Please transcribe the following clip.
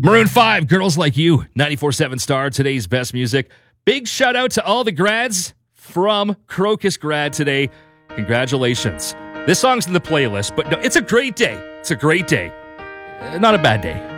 Maroon 5, Girls Like You, 94.7 Star, today's best music. Big shout out to all the grads from Crocus Grad today. Congratulations. This song's in the playlist, but no, it's a great day. It's a great day. Not a bad day.